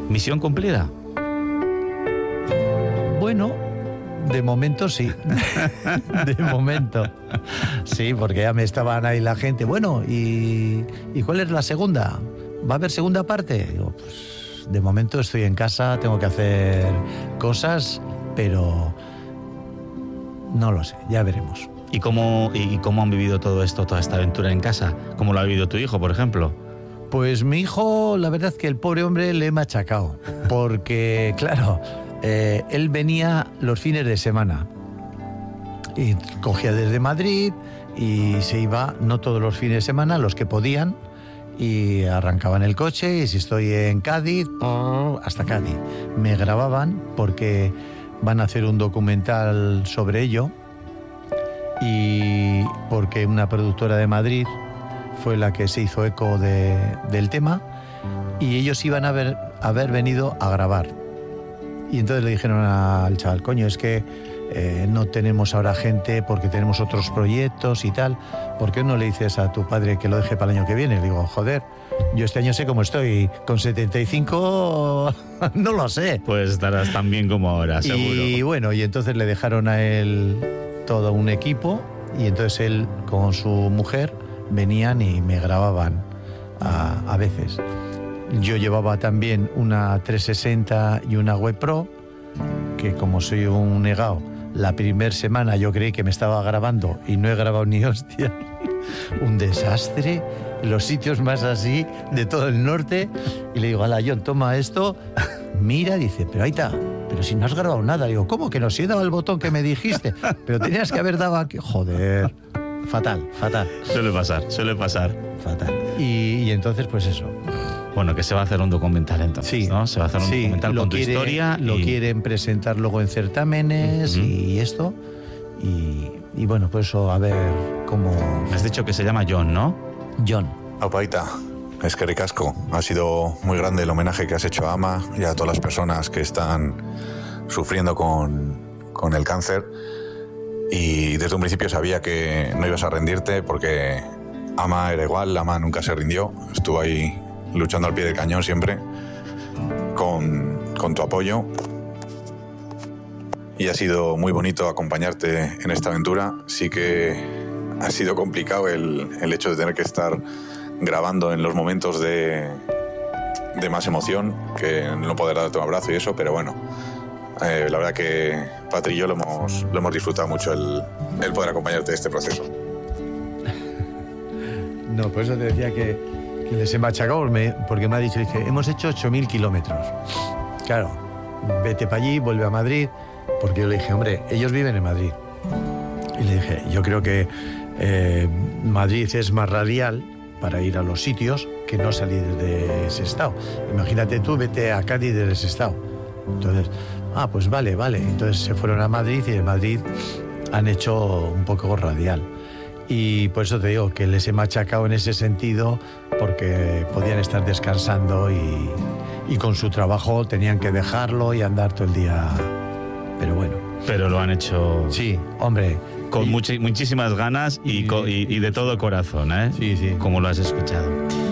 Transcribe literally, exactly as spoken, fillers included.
¿Misión cumplida? Bueno, de momento sí. De momento. Sí, porque ya me estaban ahí la gente. Bueno, ¿y, ¿y cuál es la segunda? ¿Va a haber segunda parte? Digo, pues de momento estoy en casa, tengo que hacer cosas, pero no lo sé, ya veremos. ¿Y cómo, y cómo han vivido todo esto, toda esta aventura en casa? ¿Cómo lo ha vivido tu hijo, por ejemplo? Pues mi hijo, la verdad es que el pobre hombre le he machacado, porque claro, eh, él venía los fines de semana y cogía desde Madrid y se iba, no todos los fines de semana, los que podían, y arrancaban el coche, y si estoy en Cádiz, hasta Cádiz. Me grababan porque van a hacer un documental sobre ello, y porque una productora de Madrid fue la que se hizo eco de, del tema, y ellos iban a haber, haber venido a grabar. Y entonces le dijeron al chaval, coño, es que eh, no tenemos ahora gente porque tenemos otros proyectos y tal, ¿por qué no le dices a tu padre que lo deje para el año que viene? Le digo, joder, yo este año sé cómo estoy, con setenta y cinco no lo sé. Pues estarás tan bien como ahora, seguro. Y bueno, y entonces le dejaron a él todo un equipo, y entonces él con su mujer venían y me grababan a, a veces. Yo llevaba también una trescientos sesenta y una Web Pro, que como soy un negado, la primera semana yo creí que me estaba grabando y no he grabado ni hostia. Un desastre, los sitios más así de todo el norte. Y le digo, ala, John, toma esto, mira, dice, pero ahí está, pero si no has grabado nada. Digo, ¿cómo que no? Si he dado el botón que me dijiste, pero tenías que haber dado aquí. Joder, fatal, fatal. Suele pasar, suele pasar. Fatal. Y, y entonces, pues eso. Bueno, que se va a hacer un documental entonces, sí, ¿no? Se va a hacer un sí, documental con tu quiere, historia. Lo y... quieren presentar luego en certámenes uh-huh. y esto. Y, y bueno, pues eso, a ver cómo... Me has dicho que se llama John, ¿no? John. Aupaita, es que ricasco. Ha sido muy grande el homenaje que has hecho a Ama y a todas las personas que están sufriendo con, con el cáncer. Y desde un principio sabía que no ibas a rendirte porque Ama era igual, Ama nunca se rindió. Estuvo ahí luchando al pie del cañón siempre con, con tu apoyo. Y ha sido muy bonito acompañarte en esta aventura. Sí que ha sido complicado el, el hecho de tener que estar grabando en los momentos de, de más emoción, que no poder darte un abrazo y eso, pero bueno, eh, la verdad que Patri y yo lo hemos, lo hemos disfrutado mucho el, el poder acompañarte en este proceso. No, por eso te decía que, que les he machacado, porque me ha dicho, dice, hemos hecho ocho mil kilómetros. Claro, vete para allí, vuelve a Madrid. Porque yo le dije, hombre, ellos viven en Madrid. Y le dije, yo creo que eh, Madrid es más radial para ir a los sitios que no salir de ese estado. Imagínate tú, vete a Cádiz desde ese estado. Entonces, ah, pues vale, vale. Entonces se fueron a Madrid y de Madrid han hecho un poco radial. Y por eso te digo que les he machacado en ese sentido, porque podían estar descansando y, y con su trabajo tenían que dejarlo y andar todo el día... Pero bueno. Pero lo han hecho... Sí, hombre. Con y, much, muchísimas ganas y, y, y, y de todo corazón, ¿eh? Sí, sí. Como lo has escuchado.